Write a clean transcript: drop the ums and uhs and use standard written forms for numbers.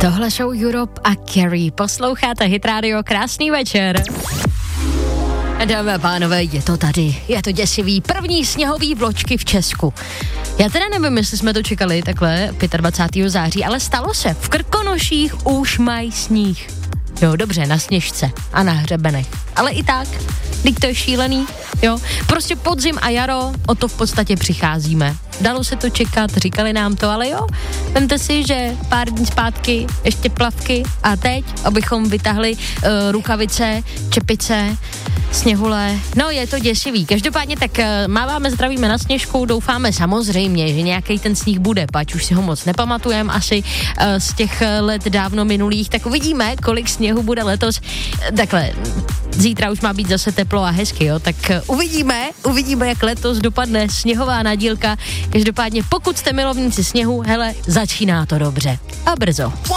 Tohle jsou Europe a Carrie. Posloucháte Hit Radio, krásný večer. Dámy a pánové, je to tady. Je to děsivý. První sněhový vločky v Česku. Já teda nevím, jestli jsme to čekali takhle 25. září, ale stalo se. V Krkonoších už mají sníh. Jo, dobře, na Sněžce a na hřebenech. Ale i tak, teď to je šílený, jo. Prostě podzim a jaro, o to v podstatě přicházíme. Dalo se to čekat, říkali nám to, ale jo, vemte si, že pár dní zpátky ještě plavky a teď, abychom vytahli rukavice, čepice, sněhule, no je to děsivý. Každopádně tak máváme, zdravíme na Sněžku, doufáme samozřejmě, že nějaký ten sníh bude, pač už si ho moc nepamatujeme asi z těch let dávno minulých, tak uvidíme, kolik sněhu bude letos. Takhle, zítra už má být zase teplo a hezky, jo, tak uvidíme, jak letos dopadne sněhová nadílka. Každopádně, pokud jste milovníci sněhu, hele, začíná to dobře. A brzo.